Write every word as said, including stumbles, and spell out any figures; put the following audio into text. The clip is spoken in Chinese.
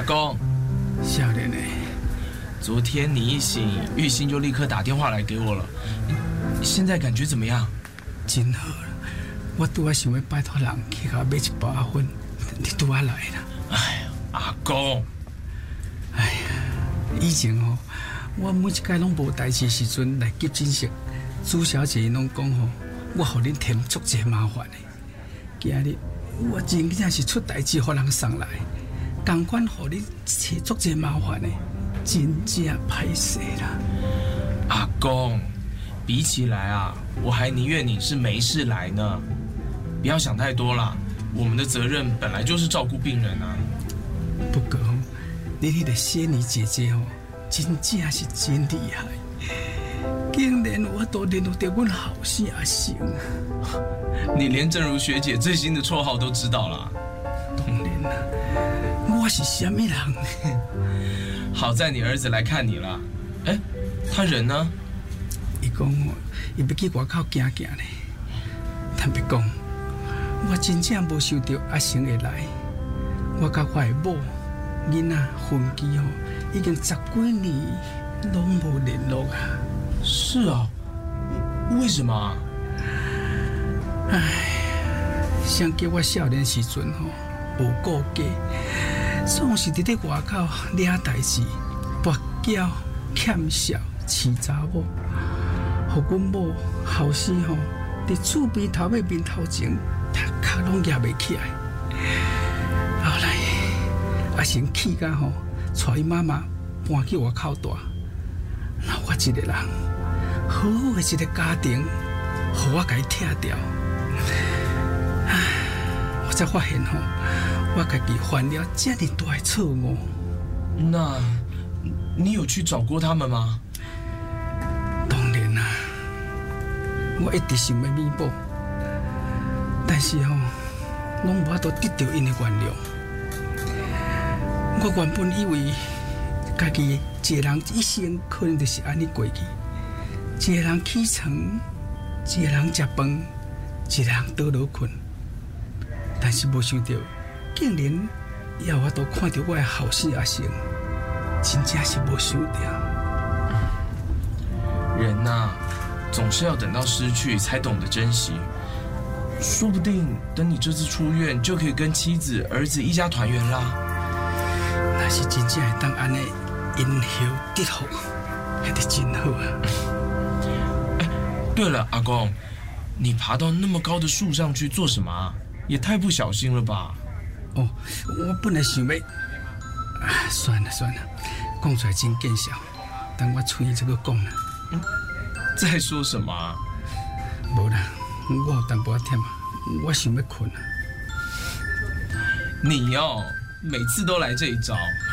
公， 少年呢？ 昨天你一醒，玉兴就立刻打电话来给我了。现在感觉怎么样？ 真好了，我拄啊想要拜托人去甲我买一包阿粉，你拄啊来啦。 哎呀，阿公， 哎呀，以前哦，我每一届拢无代志时阵来急诊室，朱小姐拢讲吼，我互恁添足济麻烦的。今日我真正是出代志，互人送来，同款互你找足济麻烦的，真正歹势啦。 阿公，比起来啊，我还宁愿你是没事来呢。不要想太多啦，我们的责任本来就是照顾病人啊。 不过哦，你迄个仙女姐姐哦，真正是真厉害，竟然我都认得阮后生阿成。 你连正如学姐最新的绰号都知道啦。 当然啦，我是什么人？ 好在你儿子来看你了。哎，他人呢？ 伊讲哦，伊要去外口行行呢。坦白讲，我真正无想到阿成会来。我甲我的某囡仔分居哦，已经十几年拢无联络啊。 是啊，为什么啊？ 唉，想叫我少年时阵吼无顾家，总是伫咧外口惹代志，跋筊、欠孝、饲查某，互阮某后生吼伫厝边头尾面头前，脚拢举袂起来。后来阿成气甲吼，带伊妈妈搬去外口住，那我一个人好好的一个家庭，互我甲伊拆掉。唉，我才发现吼，我家己犯了这么大的错误。 那，你有去找过他们吗？ 当然啦，我一直想要弥补，但是吼，拢无法度得到因的原谅。我原本以为家己一个人一生可能就是安尼过去，一个人起床，一个人食饭，一个人倒落困。但是无想到，竟然要我都看到我的后生阿成，真正是无想到。 人呐、啊，总是要等到失去才懂得珍惜。说不定等你这次出院，就可以跟妻子、儿子一家团圆啦。 那是真正会当安尼因祸得福，那就真好啊！ 哎，对了，阿公，你爬到那么高的树上去做什么啊？也太不小心了吧！ 哦，我本来想要，啊，算了算了，讲出来真见笑。等我出去再个讲啦。 嗯，在说什么啊？ 无啦，我有淡薄仔忝啊，我想要困啊。 你哦，每次都来这一招，